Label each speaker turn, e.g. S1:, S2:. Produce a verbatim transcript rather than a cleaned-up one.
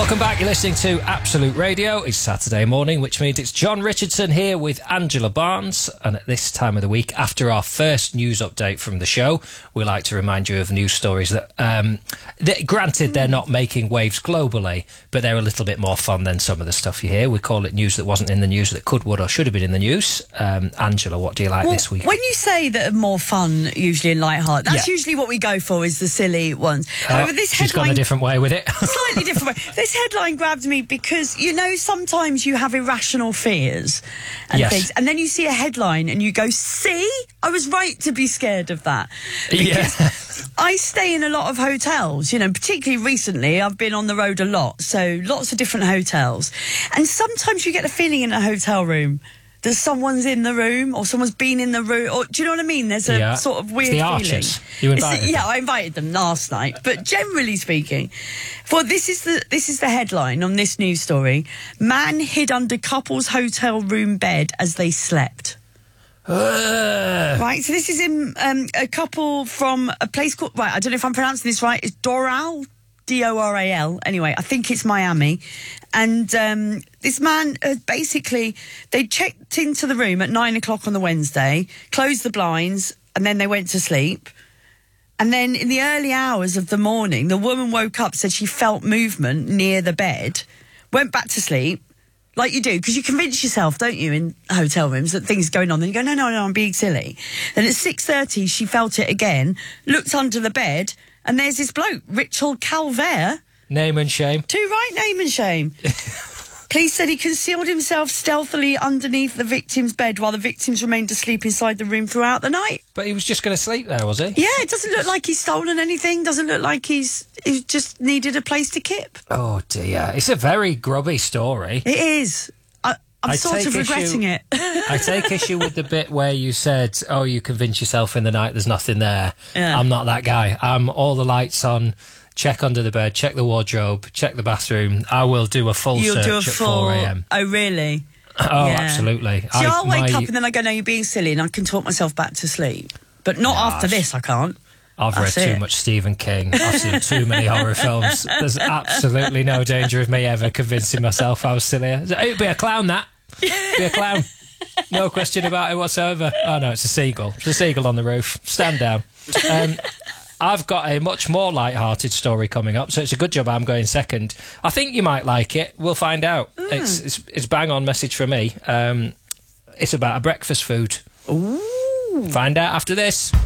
S1: Welcome back. You're listening to Absolute Radio. It's Saturday morning, which means it's John Richardson here with Angela Barnes. And at this time of the week, after our first news update from the show, we like to remind you of news stories that, um, that granted, they're not making waves globally, but they're a little bit more fun than some of the stuff you hear. We call it news that wasn't in the news, that could, would, or should have been in the news. Um, Angela, what do you like
S2: well,
S1: this week?
S2: When you say that are more fun, usually in light-hearted, that's
S1: Yeah.
S2: usually what we go for, is the silly ones.
S1: Uh,
S2: However, this
S1: she's
S2: headline...
S1: gone a different way with it.
S2: Slightly different way. This headline grabbed me because, you know, sometimes you have irrational fears and
S1: Yes.
S2: things, and then you see a headline and you go, see, I was right to be scared of that.
S1: Yeah.
S2: I stay in a lot of hotels, you know, particularly recently. I've been on the road a lot, so lots of different hotels. And sometimes you get a feeling in a hotel room that someone's in the room or someone's been in the room. Or, do you know what I mean? There's a
S1: Yeah.
S2: sort of
S1: It's
S2: weird
S1: the
S2: feeling.
S1: Archers. You
S2: It's
S1: invited
S2: the- yeah,
S1: them.
S2: I invited them last night. But generally speaking, well, this is the this is the headline on this news story. Man hid under couple's hotel room bed as they slept.
S1: Uh,
S2: Right, so this is in um, a couple from a place called, right, I don't know if I'm pronouncing this right, it's Doral, D O R A L, anyway, I think it's Miami. And um, this man, uh, basically, they checked into the room at nine o'clock on the Wednesday, closed the blinds, and then they went to sleep. And then in the early hours of the morning, the woman woke up, said she felt movement near the bed, went back to sleep, like you do, because you convince yourself, don't you, in hotel rooms that things are going on. Then you go, no, no, no, I'm being silly. Then at six thirty, she felt it again, looked under the bed, and there's this bloke, Richard Calvert.
S1: name and shame.
S2: Too right, name and shame. Police said he concealed himself stealthily underneath the victim's bed while the victims remained asleep inside the room throughout the night.
S1: But he was just going to sleep there, was he?
S2: Yeah, it doesn't look like he's stolen anything. Doesn't look like he's he just needed a place to kip.
S1: Oh, dear. It's a very grubby story.
S2: It is. I, I'm
S1: I
S2: sort
S1: take
S2: of regretting
S1: issue-
S2: it.
S1: I take issue with the bit where you said, oh, you convince yourself in the night there's nothing there.
S2: Yeah.
S1: I'm not that guy. I'm all the lights on, check under the bed, check the wardrobe, check the bathroom. I will do a full
S2: You'll
S1: search
S2: do a
S1: at
S2: full.
S1: four a.m.
S2: Oh, really?
S1: Oh,
S2: Yeah.
S1: absolutely.
S2: See,
S1: I-
S2: I'll wake
S1: my-
S2: up and then I go, no, you're being silly, and I can talk myself back to sleep. But not
S1: Gosh.
S2: after this, I can't.
S1: I've read
S2: That's
S1: too
S2: it.
S1: much Stephen King. I've seen too many horror films. There's absolutely no danger of me ever convincing myself I was silly. It'd be a clown, that. It'd be a clown. No question about it whatsoever. Oh, no, it's a seagull. It's a seagull on the roof. Stand down. Um, I've got a much more light-hearted story coming up, so it's a good job I'm going second. I think you might like it. We'll find out.
S2: Mm.
S1: It's, it's it's bang-on message for me. Um, it's about a breakfast food.
S2: Ooh.
S1: Find out after this.